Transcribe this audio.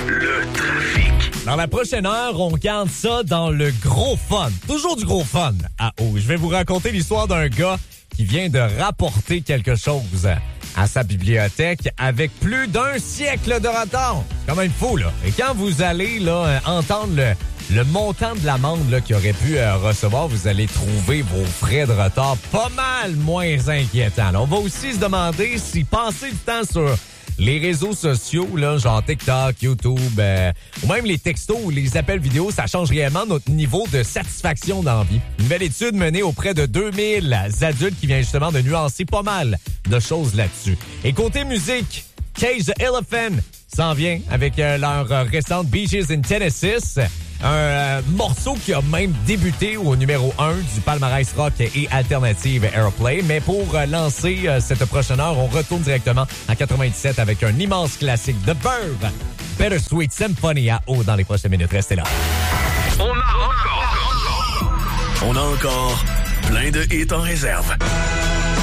Le trafic. Dans la prochaine heure, on garde ça dans le gros fun. Toujours du gros fun à Haut. Je vais vous raconter l'histoire d'un gars qui vient de rapporter quelque chose à sa bibliothèque avec plus d'1 siècle de retard. C'est quand même fou, là. Et quand vous allez là entendre le montant de l'amende là, qu'il aurait pu recevoir, vous allez trouver vos frais de retard pas mal moins inquiétants. Là, on va aussi se demander si passer du temps sur les réseaux sociaux, là, genre TikTok, YouTube, ou même les textos ou les appels vidéo, ça change réellement notre niveau de satisfaction dans la vie. Une nouvelle étude menée auprès de 2000 adultes qui vient justement de nuancer pas mal de choses là-dessus. Et côté musique, Cage the Elephant s'en vient avec leur récente Beaches in Tennessee. Un morceau qui a même débuté au numéro 1 du palmarès rock et alternative Airplay. Mais pour lancer cette prochaine heure, on retourne directement en 97 avec un immense classique de Verve, Bittersweet Symphony à Haut dans les prochaines minutes. Restez là. On a encore plein de hits en réserve.